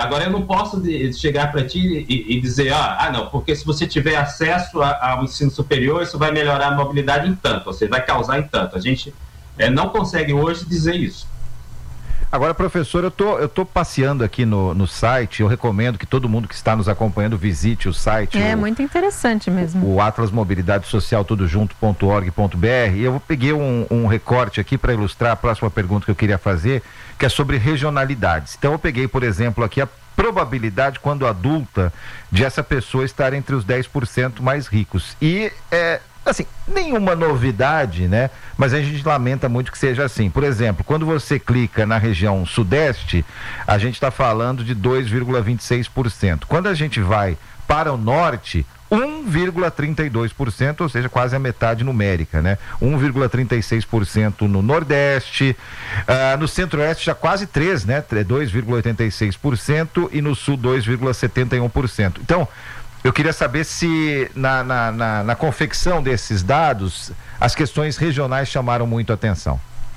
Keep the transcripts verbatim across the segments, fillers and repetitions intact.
agora eu não posso de, chegar para ti e, e dizer, ah, ah, não, porque se você tiver acesso a, ao ensino superior, isso vai melhorar a mobilidade em tanto, ou seja, vai causar em tanto. A gente é, não consegue hoje dizer isso. Agora, professor, eu tô, eu tô passeando aqui no, no site, eu recomendo que todo mundo que está nos acompanhando visite o site. É o, muito interessante mesmo. O Atlas Mobilidade Social tudo junto ponto org ponto br, e eu peguei um, um recorte aqui para ilustrar a próxima pergunta que eu queria fazer, que é sobre regionalidades. Então eu peguei, por exemplo, aqui a probabilidade, quando adulta, de essa pessoa estar entre os dez por cento mais ricos. E é... assim, nenhuma novidade, né? Mas a gente lamenta muito que seja assim. Por exemplo, quando você clica na região sudeste, a gente está falando de dois vírgula vinte e seis por cento. Quando a gente vai para o norte, um vírgula trinta e dois por cento, ou seja, quase a metade numérica, né? um vírgula trinta e seis por cento no nordeste, uh, no centro-oeste já quase três por cento, né? dois vírgula oitenta e seis por cento e no sul dois vírgula setenta e um por cento. Então, eu queria saber se na, na, na, na confecção desses dados as questões regionais chamaram muito a atenção.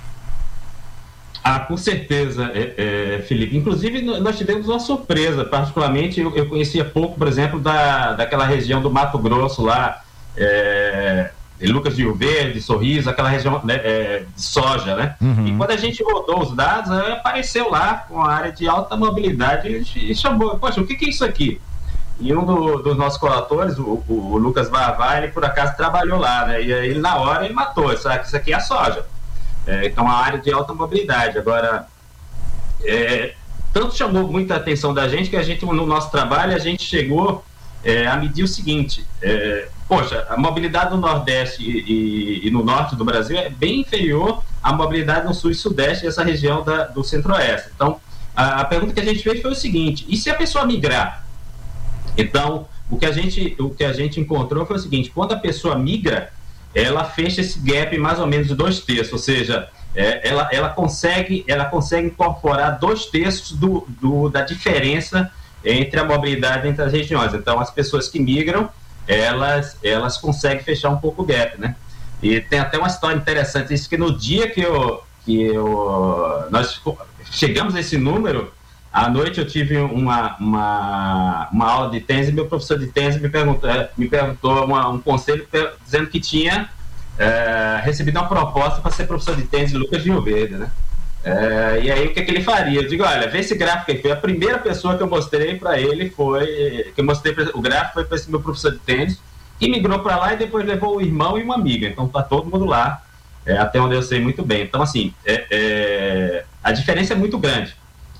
Ah, com certeza, é, é, Felipe. Inclusive, nós tivemos uma surpresa, particularmente, eu, eu conhecia pouco, por exemplo, da, daquela região do Mato Grosso lá, é, Lucas de Rio Verde, Sorriso, aquela região, né, é, de soja, né? Uhum. E quando a gente rodou os dados, apareceu lá com a área de alta mobilidade e, e chamou, poxa, o que, que é isso aqui? E um do, dos nossos coautores, o, o, o Lucas Varvai, ele por acaso trabalhou lá, né? E aí, ele, na hora, ele matou. Isso aqui é a soja. É, então, a área de alta mobilidade. Agora, é, tanto chamou muita atenção da gente que a gente, no nosso trabalho, a gente chegou é, a medir o seguinte: é, poxa, a mobilidade no Nordeste e, e, e no Norte do Brasil é bem inferior à mobilidade no Sul e Sudeste, essa região da, do Centro-Oeste. Então, a, a pergunta que a gente fez foi o seguinte: e se a pessoa migrar? Então, o que, a gente, o que a gente encontrou foi o seguinte: quando a pessoa migra, ela fecha esse gap mais ou menos de dois terços, ou seja, é, ela, ela, consegue, ela consegue incorporar dois terços do, do, da diferença entre a mobilidade entre as regiões. Então, as pessoas que migram, elas, elas conseguem fechar um pouco o gap, né? E tem até uma história interessante, isso que no dia que, eu, que eu, nós chegamos a esse número, à noite eu tive uma, uma, uma aula de tênis e meu professor de tênis me perguntou, me perguntou uma, um conselho dizendo que tinha é, recebido uma proposta para ser professor de tênis de Lucas de Rio Verde, né? É, e aí o que, que ele faria? Eu digo, olha, vê esse gráfico aí. Foi a primeira pessoa que eu mostrei para ele, foi que eu mostrei pra, o gráfico foi para esse meu professor de tênis, que migrou para lá e depois levou o irmão e uma amiga. Então tá todo mundo lá, é, até onde eu sei muito bem. Então assim, é, é, a diferença é muito grande.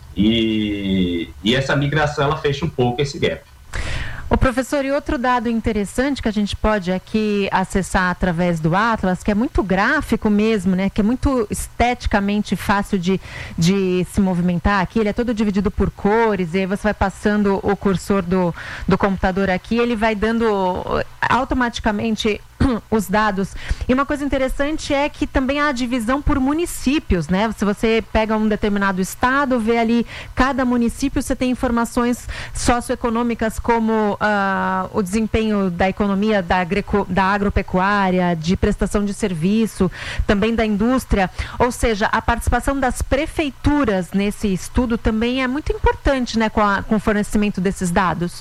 E, e essa migração, ela fecha um pouco esse gap. O professor, e outro dado interessante que a gente pode aqui acessar através do Atlas, que é muito gráfico mesmo, né? Que é muito esteticamente fácil de, de se movimentar aqui. Ele é todo dividido por cores, e aí você vai passando o cursor do, do computador aqui, ele vai dando automaticamente os dados. E uma coisa interessante é que também há a divisão por municípios, né? Se você pega um determinado estado, vê ali cada município, você tem informações socioeconômicas como uh, o desempenho da economia, da, agrico, da agropecuária, de prestação de serviço, também da indústria. Ou seja, a participação das prefeituras nesse estudo também é muito importante, né, com, a, com o fornecimento desses dados.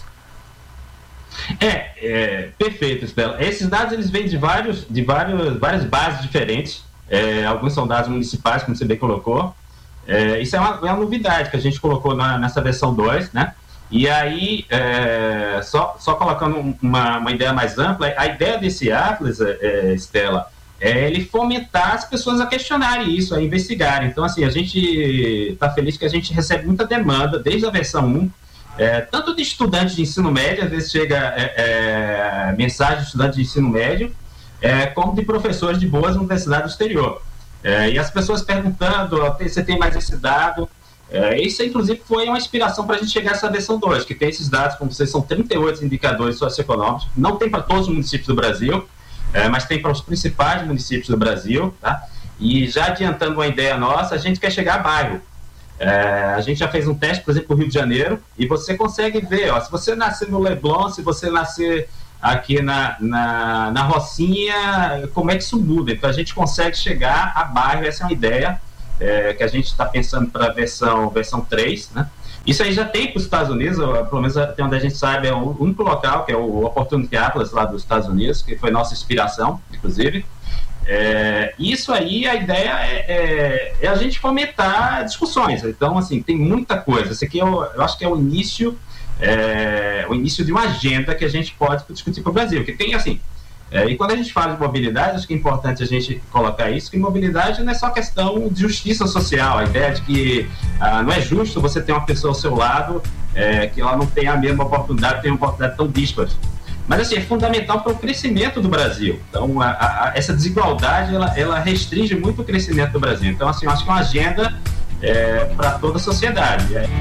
É, é perfeito, Estela. Esses dados, eles vêm de, vários, de vários, várias bases diferentes. É, alguns são dados municipais, como você bem colocou. É, isso é uma, é uma novidade que a gente colocou na, nessa versão dois, né? E aí, é, só, só colocando uma, uma ideia mais ampla, a ideia desse Atlas, é, Estela, é ele fomentar as pessoas a questionarem isso, a investigarem. Então, assim, a gente está feliz que a gente recebe muita demanda, desde a versão um, É, tanto de estudantes de ensino médio, às vezes chega é, é, mensagem de estudantes de ensino médio, é, como de professores de boas universidades do exterior. É, e as pessoas perguntando, você tem mais esse dado? É, isso, inclusive, foi uma inspiração para a gente chegar a essa versão dois, que tem esses dados, como vocês, são trinta e oito indicadores socioeconômicos, não tem para todos os municípios do Brasil, é, mas tem para os principais municípios do Brasil, tá? E já adiantando uma ideia nossa, a gente quer chegar a bairro. É, a gente já fez um teste, por exemplo, no Rio de Janeiro, e você consegue ver, ó, se você nascer no Leblon, se você nascer aqui na, na, na Rocinha, como é que isso muda? Então a gente consegue chegar a bairro, essa é uma ideia é, que a gente está pensando para a versão, versão três, né? Isso aí já tem para os Estados Unidos, pelo menos até onde a gente sabe, é o único local, que é o Opportunity Atlas lá dos Estados Unidos, que foi nossa inspiração, inclusive. É, isso aí, a ideia é, é, é a gente fomentar discussões. Então, assim, tem muita coisa. Esse aqui eu, eu acho que é o início, é, o início de uma agenda que a gente pode discutir para o Brasil, que tem, assim, é, e quando a gente fala de mobilidade, acho que é importante a gente colocar isso, que mobilidade não é só questão de justiça social, a ideia de que ah, não é justo você ter uma pessoa ao seu lado é, que ela não tem a mesma oportunidade, tem uma oportunidade tão dispara. Mas, assim, é fundamental para o crescimento do Brasil. Então, a, a, essa desigualdade, ela, ela restringe muito o crescimento do Brasil. Então, assim, eu acho que é uma agenda é, para toda a sociedade. É.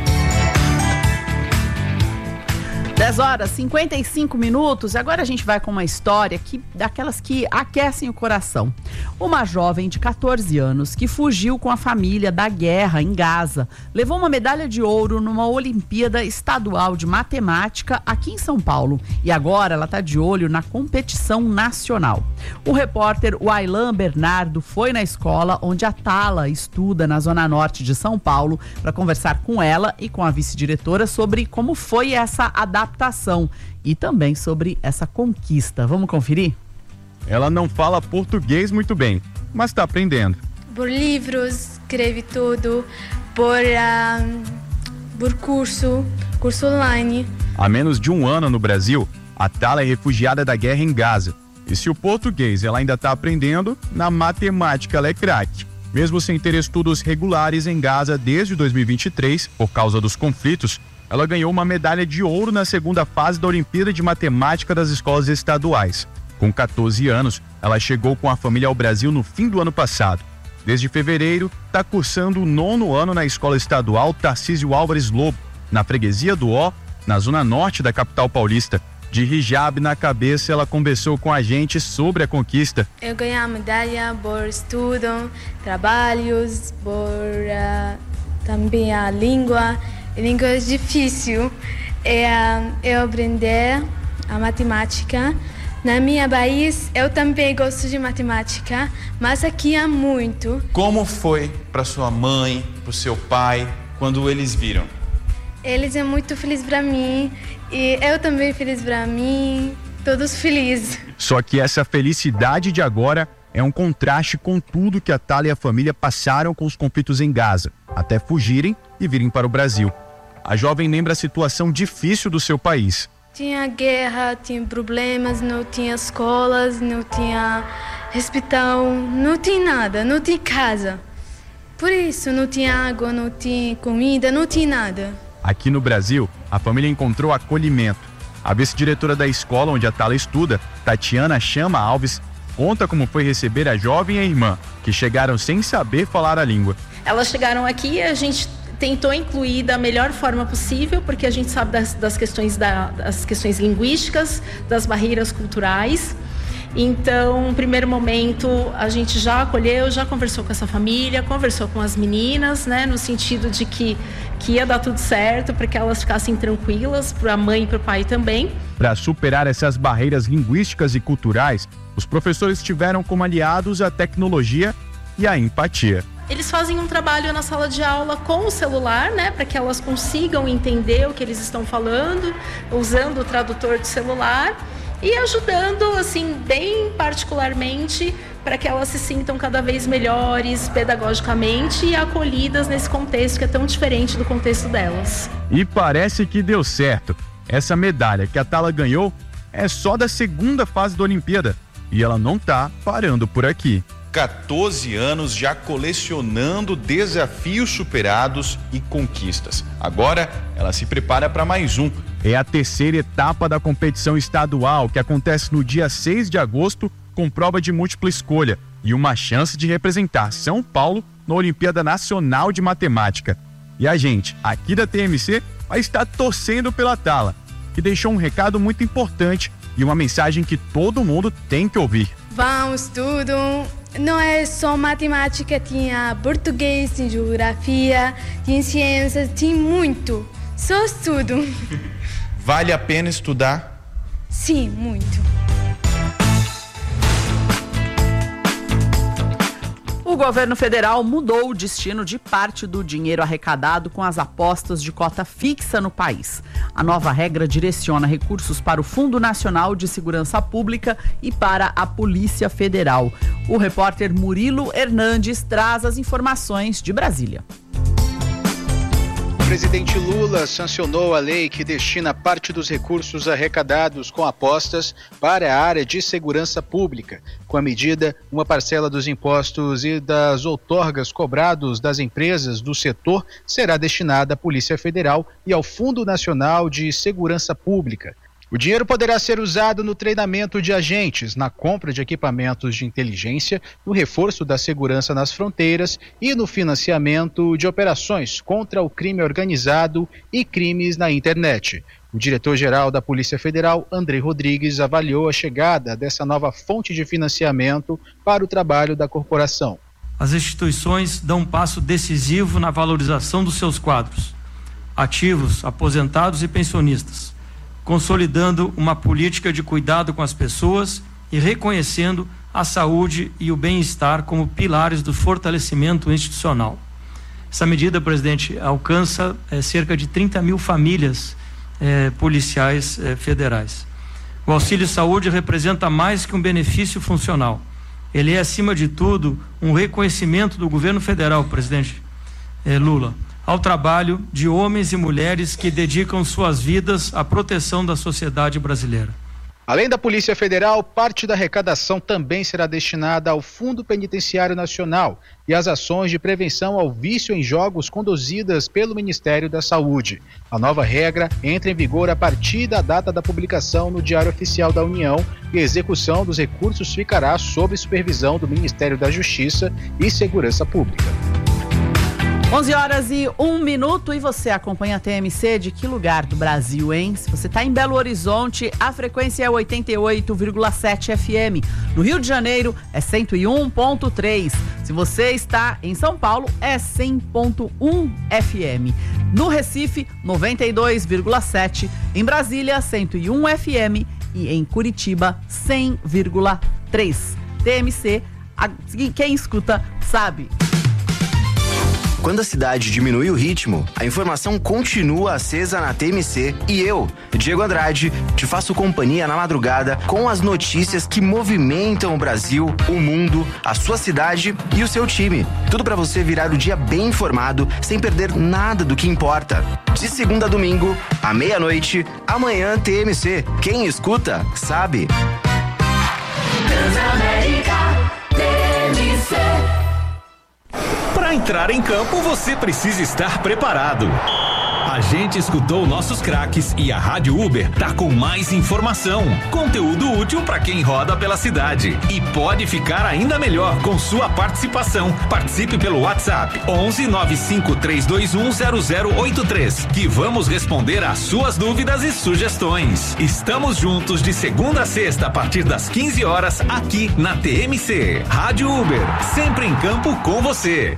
dez horas e cinquenta e cinco minutos. Agora a gente vai com uma história que, daquelas que aquecem o coração. Uma jovem de catorze anos que fugiu com a família da guerra em Gaza levou uma medalha de ouro numa Olimpíada Estadual de Matemática aqui em São Paulo. E agora ela está de olho na competição nacional. O repórter Wailan Bernardo foi na escola onde a Tala estuda na zona norte de São Paulo para conversar com ela e com a vice-diretora sobre como foi essa adaptação e também sobre essa conquista. Vamos conferir? Ela não fala português muito bem, mas está aprendendo. Por livros, escreve tudo, por, uh, por curso, curso online. Há menos de um ano no Brasil, a Tala é refugiada da guerra em Gaza. E se o português ela ainda está aprendendo, na matemática ela é craque. Mesmo sem ter estudos regulares em Gaza desde dois mil e vinte e três, por causa dos conflitos, ela ganhou uma medalha de ouro na segunda fase da Olimpíada de Matemática das escolas estaduais. Com catorze anos, ela chegou com a família ao Brasil no fim do ano passado. Desde fevereiro, está cursando o nono ano na escola estadual Tarcísio Álvares Lobo, na freguesia do Ó, na zona norte da capital paulista. De hijab na cabeça, ela conversou com a gente sobre a conquista. Eu ganhei a medalha por estudo, trabalhos, por uh, também a língua. A língua é difícil. É, eu aprendi a matemática. Na minha país, eu também gosto de matemática, mas aqui há muito. Como foi para sua mãe, para o seu pai, quando eles viram? Eles são muito felizes para mim e eu também feliz para mim, todos felizes. Só que essa felicidade de agora é um contraste com tudo que a Tala e a família passaram com os conflitos em Gaza, até fugirem e virem para o Brasil. A jovem lembra a situação difícil do seu país. Tinha guerra, tinha problemas, não tinha escolas, não tinha hospital, não tinha nada, não tinha casa. Por isso, não tinha água, não tinha comida, não tinha nada. Aqui no Brasil, a família encontrou acolhimento. A vice-diretora da escola onde a Tala estuda, Tatiana Chama Alves, conta como foi receber a jovem e a irmã, que chegaram sem saber falar a língua. Elas chegaram aqui e a gente tentou incluir da melhor forma possível, porque a gente sabe das, das, questões, da, das questões linguísticas, das barreiras culturais. Então, no primeiro momento, a gente já acolheu, já conversou com essa família, conversou com as meninas, né, no sentido de que, que ia dar tudo certo, para que elas ficassem tranquilas, para a mãe e para o pai também. Para superar essas barreiras linguísticas e culturais, os professores tiveram como aliados a tecnologia e a empatia. Eles fazem um trabalho na sala de aula com o celular, né, para que elas consigam entender o que eles estão falando, usando o tradutor de celular e ajudando, assim, bem particularmente, para que elas se sintam cada vez melhores pedagogicamente e acolhidas nesse contexto que é tão diferente do contexto delas. E parece que deu certo. Essa medalha que a Tala ganhou é só da segunda fase da Olimpíada e ela não tá parando por aqui. catorze anos já colecionando desafios superados e conquistas. Agora ela se prepara para mais um. É a terceira etapa da competição estadual, que acontece no dia seis de agosto, com prova de múltipla escolha e uma chance de representar São Paulo na Olimpíada Nacional de Matemática. E a gente, aqui da T M C, vai estar torcendo pela Tala, que deixou um recado muito importante e uma mensagem que todo mundo tem que ouvir. Vamos tudo! Não é só matemática, tinha português, tinha geografia, tinha ciências, tinha muito. Só estudo. Vale a pena estudar? Sim, muito. O O governo federal mudou o destino de parte do dinheiro arrecadado com as apostas de cota fixa no país. A nova regra direciona recursos para o Fundo Nacional de Segurança Pública e para a Polícia Federal. O repórter Murilo Hernandes traz as informações de Brasília. O presidente Lula sancionou a lei que destina parte dos recursos arrecadados com apostas para a área de segurança pública. Com a medida, uma parcela dos impostos e das outorgas cobrados das empresas do setor será destinada à Polícia Federal e ao Fundo Nacional de Segurança Pública. O dinheiro poderá ser usado no treinamento de agentes, na compra de equipamentos de inteligência, no reforço da segurança nas fronteiras e no financiamento de operações contra o crime organizado e crimes na internet. O diretor-geral da Polícia Federal, Andrei Rodrigues, avaliou a chegada dessa nova fonte de financiamento para o trabalho da corporação. As instituições dão um passo decisivo na valorização dos seus quadros, ativos, aposentados e pensionistas, consolidando uma política de cuidado com as pessoas e reconhecendo a saúde e o bem-estar como pilares do fortalecimento institucional. Essa medida, presidente, alcança é, cerca de trinta mil famílias é, policiais é, federais. O auxílio saúde representa mais que um benefício funcional. Ele é, acima de tudo, um reconhecimento do governo federal, presidente é, Lula, ao trabalho de homens e mulheres que dedicam suas vidas à proteção da sociedade brasileira. Além da Polícia Federal, parte da arrecadação também será destinada ao Fundo Penitenciário Nacional e às ações de prevenção ao vício em jogos conduzidas pelo Ministério da Saúde. A nova regra entra em vigor a partir da data da publicação no Diário Oficial da União e a execução dos recursos ficará sob supervisão do Ministério da Justiça e Segurança Pública. onze horas e um minuto e você acompanha a T M C de que lugar do Brasil, hein? Se você está em Belo Horizonte, a frequência é oitenta e oito vírgula sete F M. No Rio de Janeiro é cento e um ponto três. Se você está em São Paulo é cem ponto um F M. No Recife, noventa e dois vírgula sete. Em Brasília, cento e um F M. E em Curitiba, cem vírgula três. T M C, a, quem escuta sabe. Quando a cidade diminui o ritmo, a informação continua acesa na T M C e eu, Diego Andrade, te faço companhia na madrugada com as notícias que movimentam o Brasil, o mundo, a sua cidade e o seu time. Tudo para você virar o dia bem informado, sem perder nada do que importa. De segunda a domingo, à meia-noite, amanhã T M C. Quem escuta, sabe. Transamérica T M C. Para entrar em campo, você precisa estar preparado. A gente escutou nossos craques e a Rádio Uber tá com mais informação, conteúdo útil para quem roda pela cidade. E pode ficar ainda melhor com sua participação. Participe pelo WhatsApp onze nove cinco três dois um zero zero oito três, que vamos responder às suas dúvidas e sugestões. Estamos juntos de segunda a sexta a partir das quinze horas aqui na T M C. Rádio Uber, sempre em campo com você.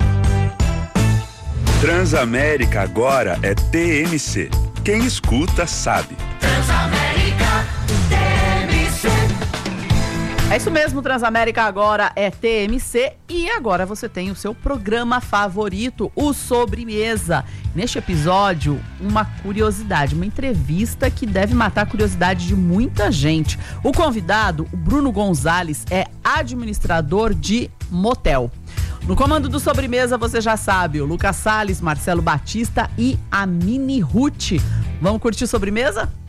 Transamérica agora é T M C. Quem escuta sabe. Transamérica T M C. É isso mesmo, Transamérica agora é T M C e agora você tem o seu programa favorito, o Sobremesa. Neste episódio, uma curiosidade, uma entrevista que deve matar a curiosidade de muita gente. O convidado, o Bruno Gonzalez, é administrador de motel. No comando do Sobremesa, você já sabe, o Lucas Salles, Marcelo Batista e a Mini Ruth. Vamos curtir Sobremesa?